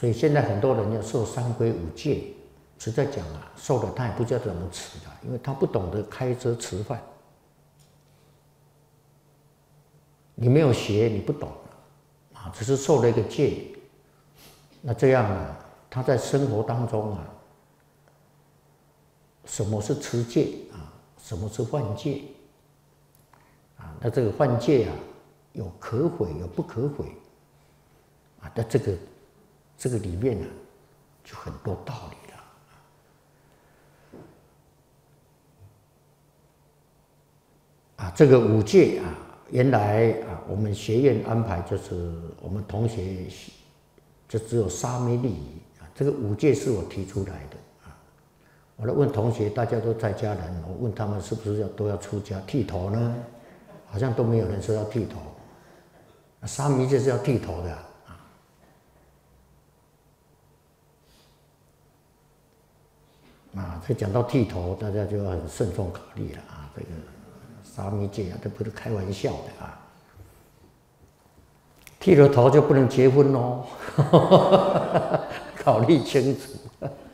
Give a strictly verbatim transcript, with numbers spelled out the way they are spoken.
所以现在很多人要受三规五戒，实在讲啊，受了他也不知道怎么持的，因为他不懂得开遮吃饭。你没有学，你不懂啊，只是受了一个戒。那这样啊，他在生活当中啊，什么是持戒啊？什么是犯戒？啊，那这个犯戒啊，有可悔，有不可悔，啊，那这个这个里面呢、啊，就很多道理了。啊，这个五戒啊，原来啊，我们学院安排就是我们同学就只有沙弥利仪啊，这个五戒是我提出来的啊。我来问同学，大家都在家人，我问他们是不是要都要出家剃头呢？好像都没有人说要剃头。沙弥就是要剃头的啊。啊，这讲到剃头，大家就要很慎重考虑了啊。这个沙弥戒啊，这不是开玩笑的啊。剃了头就不能结婚哦，考虑清楚。